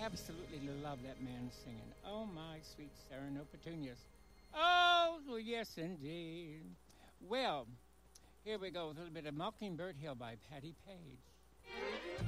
absolutely love that man singing. Oh, my sweet Sarah, no petunias. Oh, well, yes, indeed. Well, here we go with a little bit of Mockingbird Hill by Patti Page.